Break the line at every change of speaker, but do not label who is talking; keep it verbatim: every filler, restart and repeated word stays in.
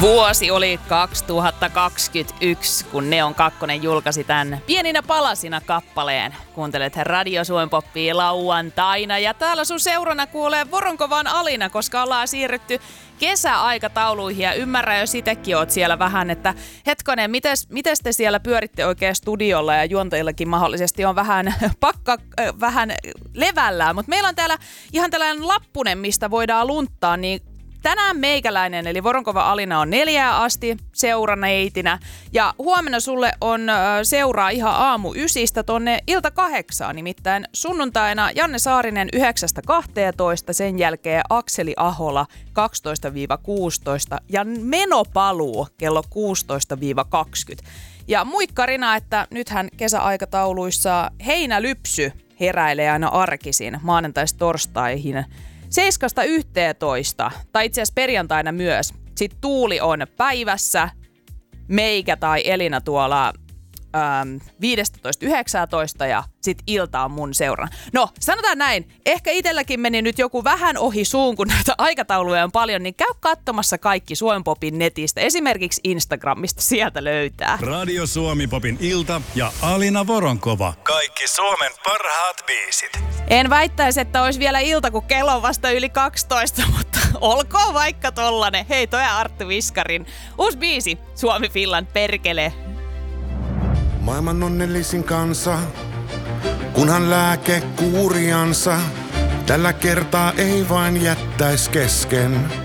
Vuosi oli kaksituhattakaksikymmentäyksi, kun Neon kakkonen julkaisi tämän Pieninä palasina -kappaleen. Kuuntelet Radio Suomen Poppia lauantaina ja täällä sun seurana kuulee Voronkovan Alina, koska ollaan siirrytty kesäaikatauluihin ja ymmärrän jo sitäkin oot siellä vähän, että hetkonen, mites, mites te siellä pyöritte oikein studiolla ja juontajillakin mahdollisesti on vähän pakka äh, vähän levällään, mutta meillä on täällä ihan tällainen lappunen, mistä voidaan lunttaa, niin tänään meikäläinen, eli Voronkova Alina on neljää asti seuraneitinä ja huomenna sulle on äh, seuraa ihan aamu ysistä tonne ilta kahdeksaan, nimittäin sunnuntaina Janne Saarinen yhdeksästä kahteentoista, sen jälkeen Akseli Ahola kaksitoista kuusitoista ja menopaluu kello kuusitoista kaksikymmentä. Ja muikkarina, että nythän kesäaikatauluissa heinälypsy heräilee aina arkisin maanantaista torstaihin seiskasta yhteentoista, tai itse asiassa perjantaina myös. Sitten Tuuli on päivässä, meikä tai Elina tuolla ähm, viidestätoista yhdeksääntoista ja sitten ilta on mun seurana. No, sanotaan näin, ehkä itselläkin meni nyt joku vähän ohi suun, kun näitä aikatauluja on paljon, niin käy katsomassa kaikki Suomen Popin netistä, esimerkiksi Instagramista, sieltä löytää.
Radio Suomi Popin ilta ja Alina Voronkova. Kaikki Suomen parhaat biisit.
En väittäisi, että olisi vielä ilta, kun kello on vasta yli kaksitoista, mutta olkoon vaikka tollanen. Hei, toi Arttu Viskarin uusi biisi, Suomi Finland perkele.
Maailman onnellisin kansa, kunhan lääke kuuriansa, tällä kertaa ei vain jättäis kesken.